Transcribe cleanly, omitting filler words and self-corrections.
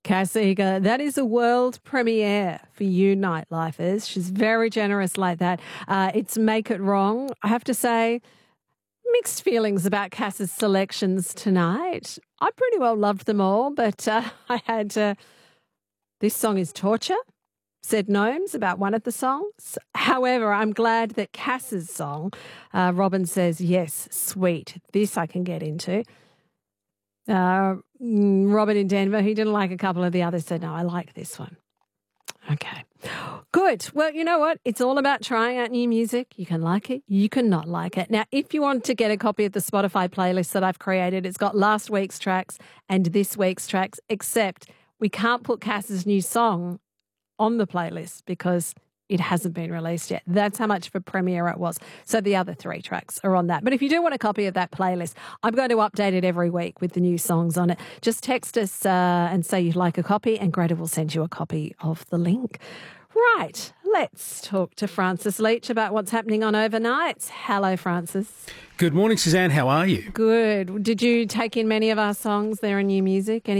Cass Eager, that is a world premiere for you nightlifers. She's very generous like that. It's Make It Wrong. I have to say, mixed feelings about Cass's selections tonight. I pretty well loved them all, but I had This Song Is Torture, said Gnomes about one of the songs. However, I'm glad that Cass's song, Robin Says Yes, Sweet, this I can get into. Robin in Denver, he didn't like a couple of the others, said, no, I like this one. Okay, good. Well, you know what? It's all about trying out new music. You can like it, you can not like it. Now, if you want to get a copy of the Spotify playlist that I've created, it's got last week's tracks and this week's tracks, except we can't put Cass's new song on the playlist because it hasn't been released yet. That's how much of a premiere it was. So the other 3 tracks are on that. But if you do want a copy of that playlist, I'm going to update it every week with the new songs on it. Just text us and say you'd like a copy, and Greta will send you a copy of the link. Right, let's talk to Francis Leach about what's happening on overnights. Hello, Francis. Good morning, Suzanne. How are you? Good. Did you take in many of our songs there in new music?